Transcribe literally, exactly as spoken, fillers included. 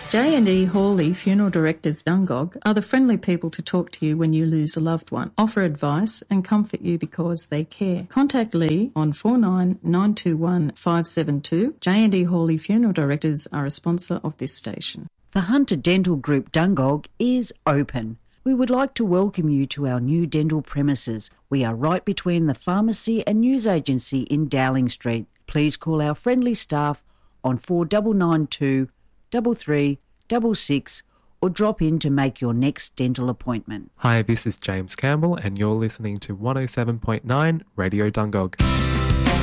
J and E Hawley Funeral Directors Dungog are the friendly people to talk to you when you lose a loved one, offer advice and comfort you because they care. Contact Lee on four nine nine two one five seven two. J and E Hawley Funeral Directors are a sponsor of this station. The Hunter Dental Group Dungog is open. We would like to welcome you to our new dental premises. We are right between the pharmacy and news agency in Dowling Street. Please call our friendly staff on four nine nine two, three three six six or drop in to make your next dental appointment. Hi, this is James Campbell and you're listening to one oh seven point nine Radio Dungog.